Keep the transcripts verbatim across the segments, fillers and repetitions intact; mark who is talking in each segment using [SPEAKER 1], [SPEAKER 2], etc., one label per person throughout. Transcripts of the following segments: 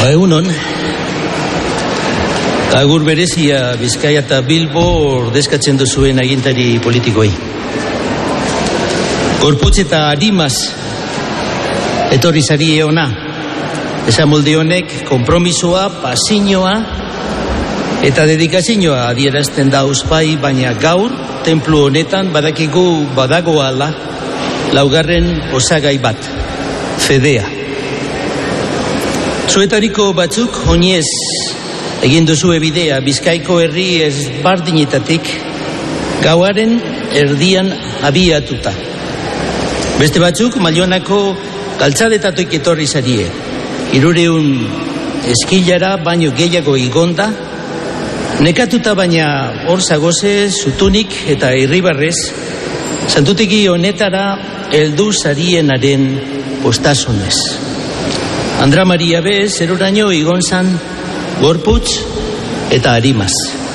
[SPEAKER 1] Ba, egunon, agur berezia Bizkaia eta Bilbo ordezkatzen duzuen agintari politikoi. Gorputz eta Arimas etorri zarie ona. Esan molde honek konpromisoa, pasioa eta dedikazioa adierazten da uzpai, baina gaur tenplu honetan badakigu badagoala laugarren osagai bat, fedea. Zuetariko batzuk oinez egin duzue bidea Bizkaiko herri ezbardinetatik gauaren erdian abiatuta. Beste batzuk Mailonako galtzadetatik etorri zarie. Hirureun eskilara baino gehiago igonda, nekatuta baina hor zagoze, zutunik eta irribarrez, santutegi honetara heldu zarienaren postasonez. Andra Maria be, zeruraino igon zan Gorputz eta Arimas.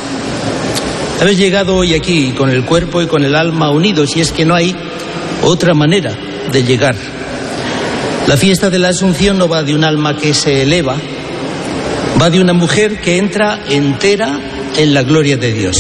[SPEAKER 1] Habéis llegado hoy aquí con el cuerpo y con el alma unidos, y es que no hay otra manera de llegar. La fiesta de la Asunción no va de un alma que se eleva, va de una mujer que entra entera en la gloria de Dios.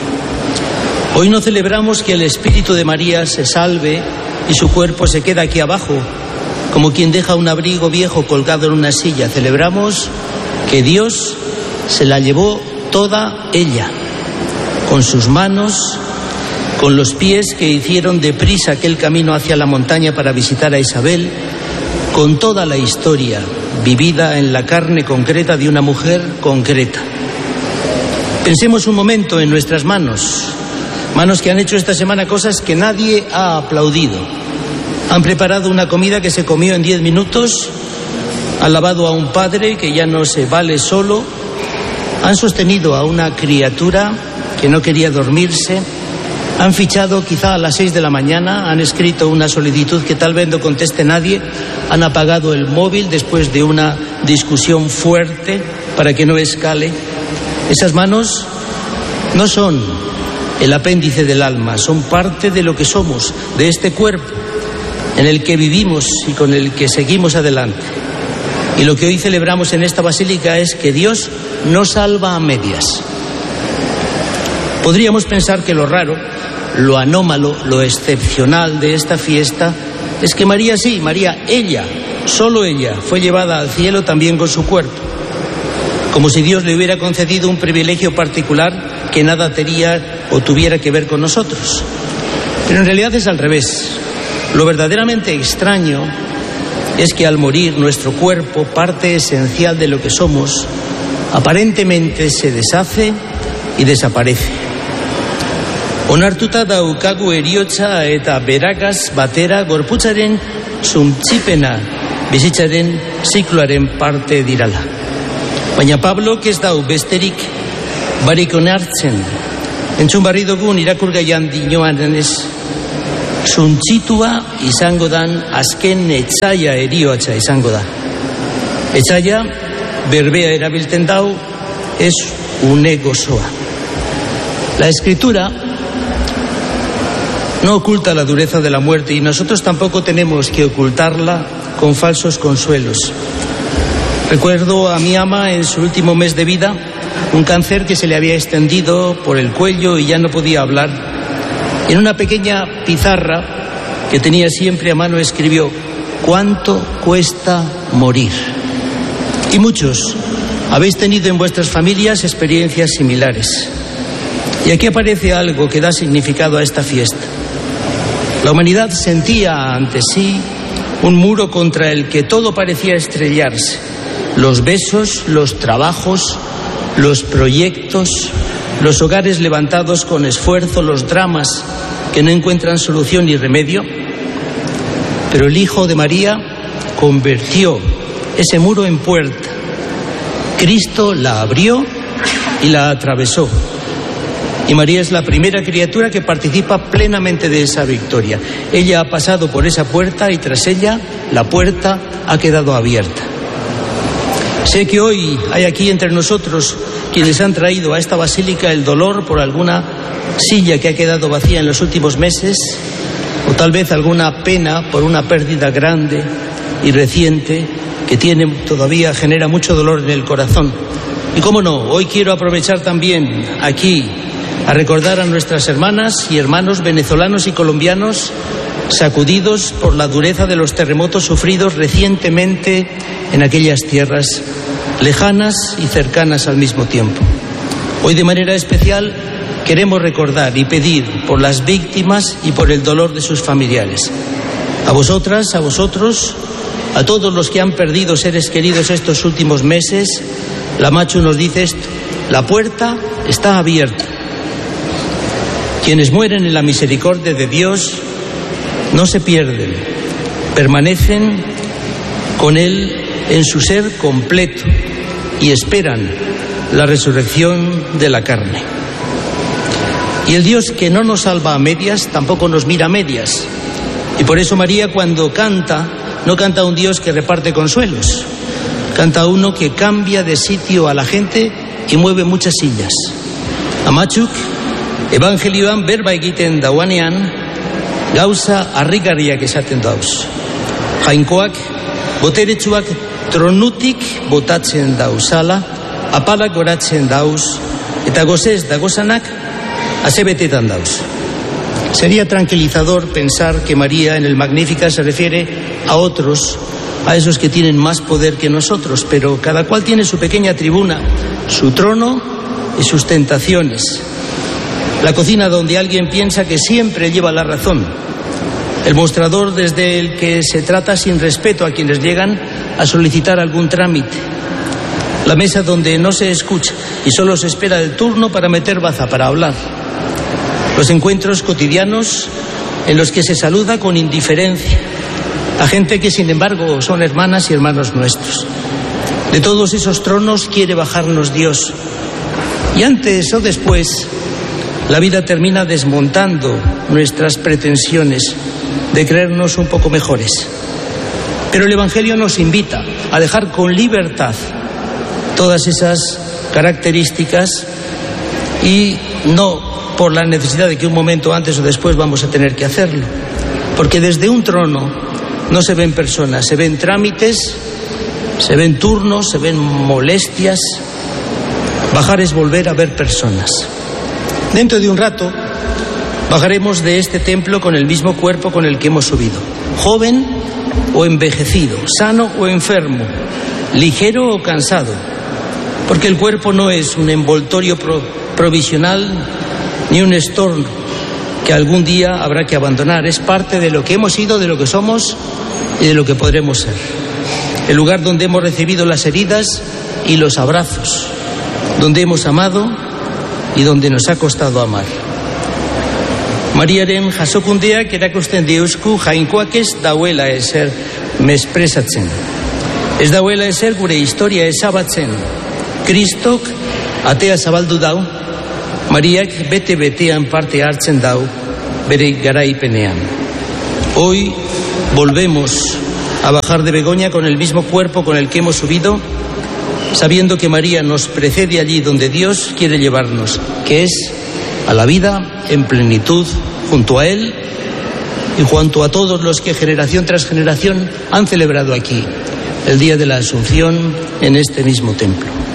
[SPEAKER 1] Hoy no celebramos que el espíritu de María se salve y su cuerpo se queda aquí abajo, como quien deja un abrigo viejo colgado en una silla. Celebramos que Dios se la llevó toda ella, con sus manos, con los pies que hicieron deprisa aquel camino hacia la montaña para visitar a Isabel, con toda la historia vivida en la carne concreta de una mujer concreta. Pensemos un momento en nuestras manos, manos que han hecho esta semana cosas que nadie ha aplaudido. Han preparado una comida que se comió en diez minutos, han lavado a un padre que ya no se vale solo, han sostenido a una criatura que no quería dormirse, han fichado quizá a las seis de la mañana, han escrito una solicitud que tal vez no conteste nadie, han apagado el móvil después de una discusión fuerte para que no escale. Esas manos no son el apéndice del alma, son parte de lo que somos, de este cuerpo en el que vivimos y con el que seguimos adelante. Y lo que hoy celebramos en esta basílica es que Dios no salva a medias. Podríamos pensar que lo raro, lo anómalo, lo excepcional de esta fiesta es que María sí, María, ella, solo ella, fue llevada al cielo también con su cuerpo. Como si Dios le hubiera concedido un privilegio particular que nada tenía o tuviera que ver con nosotros. Pero en realidad es al revés. Lo verdaderamente extraño es que al morir nuestro cuerpo, parte esencial de lo que somos, aparentemente se deshace y desaparece. Onartuta daukagu eriotza eta beragaz batera gorputzaren suntzipena bizitzaren zikloaren parte dirala. Baina Pablok ez dau besterik barik onartzen. Entzun barri dugun irakurgaian dinoan ez, suntzitua izango dan azken etzaia eriotza izango da. Etzaia berbea erabiltzen dau ez une gozoa. La escritura no oculta la dureza de la muerte y nosotros tampoco tenemos que ocultarla con falsos consuelos. Recuerdo a mi ama en su último mes de vida, un cáncer que se le había extendido por el cuello y ya no podía hablar. En una pequeña pizarra que tenía siempre a mano escribió: ¿cuánto cuesta morir? Y muchos habéis tenido en vuestras familias experiencias similares. Y aquí aparece algo que da significado a esta fiesta. La humanidad sentía ante sí un muro contra el que todo parecía estrellarse. Los besos, los trabajos, los proyectos, los hogares levantados con esfuerzo, los dramas que no encuentran solución ni remedio. Pero el Hijo de María convirtió ese muro en puerta. Cristo la abrió y la atravesó. Y María es la primera criatura que participa plenamente de esa victoria. Ella ha pasado por esa puerta y tras ella la puerta ha quedado abierta. Sé que hoy hay aquí entre nosotros quienes han traído a esta basílica el dolor por alguna silla que ha quedado vacía en los últimos meses, o tal vez alguna pena por una pérdida grande y reciente, que tiene todavía genera mucho dolor en el corazón. Y cómo no, hoy quiero aprovechar también aquí a recordar a nuestras hermanas y hermanos venezolanos y colombianos sacudidos por la dureza de los terremotos sufridos recientemente en aquellas tierras lejanas y cercanas al mismo tiempo. Hoy de manera especial queremos recordar y pedir por las víctimas y por el dolor de sus familiares. A vosotras, a vosotros, a todos los que han perdido seres queridos estos últimos meses, la Machu nos dice esto: la puerta está abierta. Quienes mueren en la misericordia de Dios no se pierden, permanecen con Él en su ser completo y esperan la resurrección de la carne. Y el Dios que no nos salva a medias tampoco nos mira a medias. Y por eso María, cuando canta, no canta a un Dios que reparte consuelos, canta a uno que cambia de sitio a la gente y mueve muchas sillas. Amachuk, evangelioan berba egiten dauanean, gauza harrigarriak esaten dauz. Jainkoak boteretsuak tronutik botatzen dauzala, apalak goratzen dauz, eta gozez dagozanak asebetetan dauz. Sería tranquilizador pensar que María en el Magnífica se refiere a otros, a esos que tienen más poder que nosotros, pero cada cual tiene su pequeña tribuna, su trono y sus tentaciones. La cocina donde alguien piensa que siempre lleva la razón. El mostrador desde el que se trata sin respeto a quienes llegan a solicitar algún trámite. La mesa donde no se escucha y solo se espera el turno para meter baza, para hablar. Los encuentros cotidianos en los que se saluda con indiferencia a gente que sin embargo son hermanas y hermanos nuestros. De todos esos tronos quiere bajarnos Dios. Y antes o después la vida termina desmontando nuestras pretensiones de creernos un poco mejores. Pero el Evangelio nos invita a dejar con libertad todas esas características y no por la necesidad de que un momento antes o después vamos a tener que hacerlo. Porque desde un trono no se ven personas, se ven trámites, se ven turnos, se ven molestias. Bajar es volver a ver personas. Dentro de un rato bajaremos de este templo con el mismo cuerpo con el que hemos subido. Joven o envejecido, sano o enfermo, ligero o cansado. Porque el cuerpo no es un envoltorio pro- provisional ni un estorno que algún día habrá que abandonar. Es parte de lo que hemos sido, de lo que somos y de lo que podremos ser. El lugar donde hemos recibido las heridas y los abrazos, donde hemos amado y donde nos ha costado amar. Mariaren jasokundeak erakusten diuzku jainkoak ez dauela ezer mespresatzen. Ez dauela ezer gure historia ezabatzen. Kristok atea zabaldu dau, Mariak bete-betean parte hartzen dau bere garaipenean. Hoy volvemos a bajar de Begoña con el mismo cuerpo con el que hemos subido, sabiendo que María nos precede allí donde Dios quiere llevarnos, que es a la vida en plenitud junto a Él y junto a todos los que generación tras generación han celebrado aquí el día de la Asunción en este mismo templo.